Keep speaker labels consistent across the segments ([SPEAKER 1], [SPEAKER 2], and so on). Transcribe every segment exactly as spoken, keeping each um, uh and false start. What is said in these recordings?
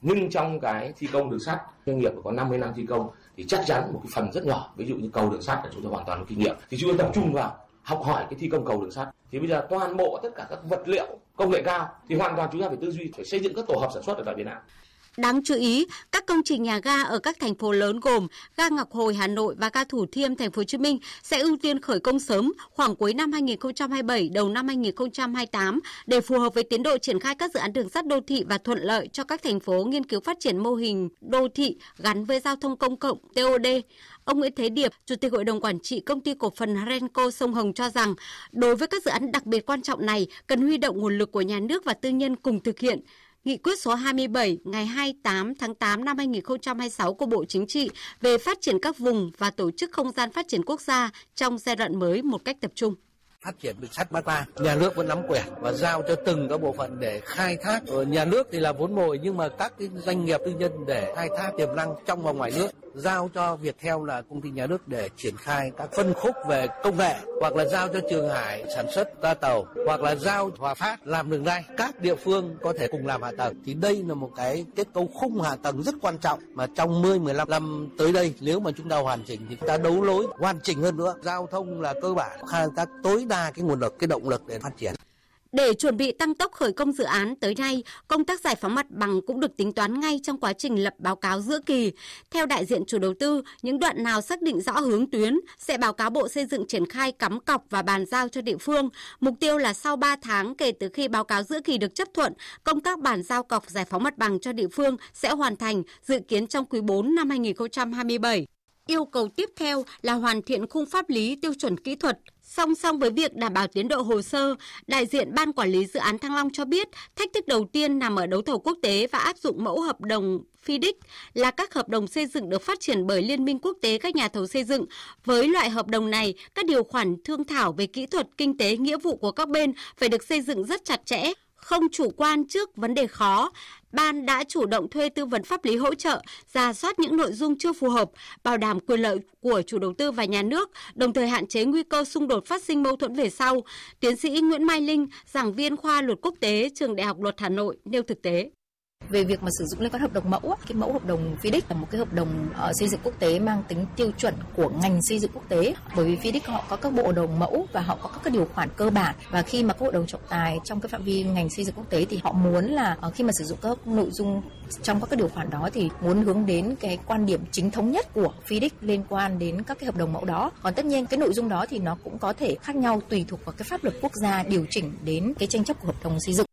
[SPEAKER 1] Nhưng trong cái thi công đường sắt, doanh nghiệp có năm mươi năm thi công thì chắc chắn một cái phần rất nhỏ, ví dụ như cầu đường sắt là chúng tôi hoàn toàn có kinh nghiệm, thì chúng tôi tập trung vào học hỏi cái thi công cầu đường sắt. Thì bây giờ toàn bộ tất cả các vật liệu công nghệ cao thì hoàn toàn chúng ta phải tư duy, phải xây dựng các tổ hợp sản xuất ở tại Việt Nam.
[SPEAKER 2] Đáng chú ý, các công trình nhà ga ở các thành phố lớn gồm ga Ngọc Hồi Hà Nội và ga Thủ Thiêm Thành phố Hồ Chí Minh sẽ ưu tiên khởi công sớm khoảng cuối năm hai nghìn không trăm hai mươi bảy, đầu năm hai nghìn không trăm hai mươi tám để phù hợp với tiến độ triển khai các dự án đường sắt đô thị và thuận lợi cho các thành phố nghiên cứu phát triển mô hình đô thị gắn với giao thông công cộng T O D. Ông Nguyễn Thế Điệp, Chủ tịch Hội đồng Quản trị Công ty Cổ phần Renco Sông Hồng cho rằng, đối với các dự án đặc biệt quan trọng này, cần huy động nguồn lực của nhà nước và tư nhân cùng thực hiện. Nghị quyết số hai mươi bảy ngày hai mươi tám tháng tám năm hai nghìn không trăm hai mươi sáu của Bộ Chính trị về phát triển các vùng và tổ chức không gian phát triển quốc gia trong giai đoạn mới một cách tập trung.
[SPEAKER 3] Phát triển đường sắt Bắc Nam, nhà nước vẫn nắm quyền và giao cho từng các bộ phận để khai thác. Ở nhà nước thì là vốn mồi, nhưng mà các cái doanh nghiệp tư nhân để khai thác tiềm năng trong và ngoài nước, giao cho Viettel là công ty nhà nước để triển khai các phân khúc về công nghệ, hoặc là giao cho Trường Hải sản xuất toa tàu, hoặc là giao Hòa Phát làm đường ray. Các địa phương có thể cùng làm hạ tầng. Thì đây là một cái kết cấu khung hạ tầng rất quan trọng mà trong mười đến mười lăm năm tới đây, nếu mà chúng ta hoàn chỉnh thì chúng ta đấu lối hoàn chỉnh hơn nữa. Giao thông là cơ bản, khai thác tối đa cái nguồn lực, cái động lực để phát triển.
[SPEAKER 2] Để chuẩn bị tăng tốc khởi công dự án, tới nay, công tác giải phóng mặt bằng cũng được tính toán ngay trong quá trình lập báo cáo giữa kỳ. Theo đại diện chủ đầu tư, những đoạn nào xác định rõ hướng tuyến sẽ báo cáo Bộ Xây dựng triển khai cắm cọc và bàn giao cho địa phương. Mục tiêu là sau ba tháng kể từ khi báo cáo giữa kỳ được chấp thuận, công tác bàn giao cọc giải phóng mặt bằng cho địa phương sẽ hoàn thành, dự kiến trong quý bốn năm hai nghìn không trăm hai mươi bảy. Yêu cầu tiếp theo là hoàn thiện khung pháp lý tiêu chuẩn kỹ thuật. Song song với việc đảm bảo tiến độ hồ sơ, đại diện Ban Quản lý Dự án Thăng Long cho biết thách thức đầu tiên nằm ở đấu thầu quốc tế và áp dụng mẫu hợp đồng pê i đê i xê là các hợp đồng xây dựng được phát triển bởi Liên minh quốc tế các nhà thầu xây dựng. Với loại hợp đồng này, các điều khoản thương thảo về kỹ thuật, kinh tế, nghĩa vụ của các bên phải được xây dựng rất chặt chẽ, không chủ quan trước vấn đề khó. Ban đã chủ động thuê tư vấn pháp lý hỗ trợ, rà soát những nội dung chưa phù hợp, bảo đảm quyền lợi của chủ đầu tư và nhà nước, đồng thời hạn chế nguy cơ xung đột phát sinh mâu thuẫn về sau. Tiến sĩ Nguyễn Mai Linh, giảng viên khoa Luật Quốc tế, Trường Đại học Luật Hà Nội, nêu thực tế.
[SPEAKER 4] Về việc mà sử dụng liên quan hợp đồng mẫu, cái mẫu hợp đồng pê i đê i xê là một cái hợp đồng uh, xây dựng quốc tế mang tính tiêu chuẩn của ngành xây dựng quốc tế. Bởi vì pê i đê i xê họ có các bộ hợp đồng mẫu và họ có các điều khoản cơ bản, và khi mà các hội đồng trọng tài trong cái phạm vi ngành xây dựng quốc tế thì họ muốn là uh, khi mà sử dụng các nội dung trong các cái điều khoản đó thì muốn hướng đến cái quan điểm chính thống nhất của pê i đê i xê liên quan đến các cái hợp đồng mẫu đó. Còn tất nhiên cái nội dung đó thì nó cũng có thể khác nhau tùy thuộc vào cái pháp luật quốc gia điều chỉnh đến cái tranh chấp của hợp đồng xây dựng.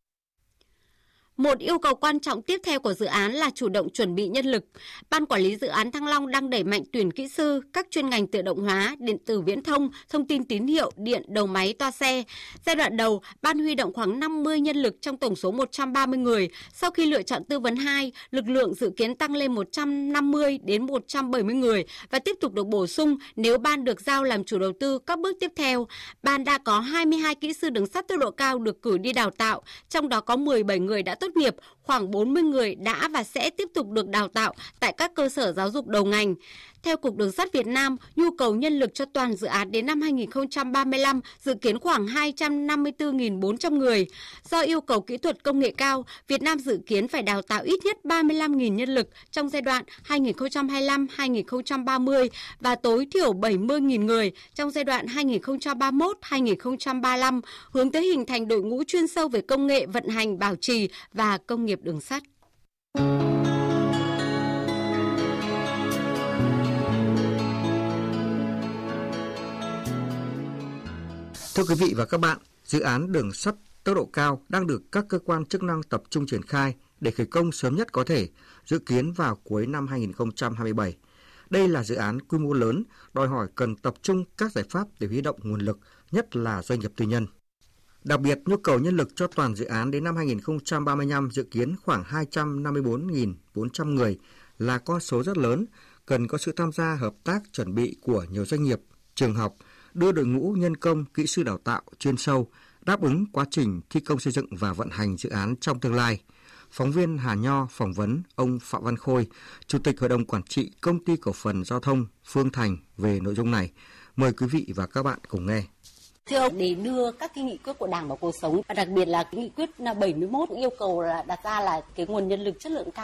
[SPEAKER 2] Một yêu cầu quan trọng tiếp theo của dự án là chủ động chuẩn bị nhân lực. Ban Quản lý Dự án Thăng Long đang đẩy mạnh tuyển kỹ sư, các chuyên ngành tự động hóa, điện tử viễn thông, thông tin tín hiệu, điện, đầu máy, toa xe. Giai đoạn đầu, Ban huy động khoảng năm mươi nhân lực trong tổng số một trăm ba mươi người. Sau khi lựa chọn tư vấn hai, lực lượng dự kiến tăng lên một trăm năm mươi đến một trăm bảy mươi người và tiếp tục được bổ sung nếu Ban được giao làm chủ đầu tư các bước tiếp theo. Ban đã có hai mươi hai kỹ sư đường sắt tốc độ cao được cử đi đào tạo, trong đó có mười bảy người đã tốt nghiệp, khoảng bốn mươi người đã và sẽ tiếp tục được đào tạo tại các cơ sở giáo dục đầu ngành. Theo Cục Đường sắt Việt Nam, nhu cầu nhân lực cho toàn dự án đến năm hai nghìn không trăm ba mươi lăm dự kiến khoảng hai trăm năm mươi tư nghìn bốn trăm người. Do yêu cầu kỹ thuật công nghệ cao, Việt Nam dự kiến phải đào tạo ít nhất ba mươi lăm nghìn nhân lực trong giai đoạn hai nghìn không trăm hai mươi lăm đến hai nghìn không trăm ba mươi và tối thiểu bảy mươi nghìn người trong giai đoạn hai nghìn không trăm ba mươi mốt đến hai nghìn không trăm ba mươi lăm, hướng tới hình thành đội ngũ chuyên sâu về công nghệ, vận hành, bảo trì và công nghiệp đường sắt.
[SPEAKER 5] Thưa quý vị và các bạn, dự án đường sắt tốc độ cao đang được các cơ quan chức năng tập trung triển khai để khởi công sớm nhất có thể, dự kiến vào cuối năm hai nghìn không trăm hai mươi bảy. Đây là dự án quy mô lớn, đòi hỏi cần tập trung các giải pháp để huy động nguồn lực, nhất là doanh nghiệp tư nhân. Đặc biệt, nhu cầu nhân lực cho toàn dự án đến năm hai nghìn không trăm ba mươi lăm dự kiến khoảng hai trăm năm mươi bốn nghìn bốn trăm người là con số rất lớn, cần có sự tham gia hợp tác chuẩn bị của nhiều doanh nghiệp, trường học, đưa đội ngũ nhân công, kỹ sư đào tạo chuyên sâu, đáp ứng quá trình thi công xây dựng và vận hành dự án trong tương lai. Phóng viên Hà Nho phỏng vấn ông Phạm Văn Khôi, Chủ tịch Hội đồng Quản trị Công ty Cổ phần Giao thông Phương Thành về nội dung này. Mời quý vị và các bạn cùng nghe.
[SPEAKER 2] Thưa ông, để đưa các cái nghị quyết của Đảng vào cuộc sống, và đặc biệt là cái nghị quyết bảy mươi mốt yêu cầu là đặt ra là cái nguồn nhân lực chất lượng cao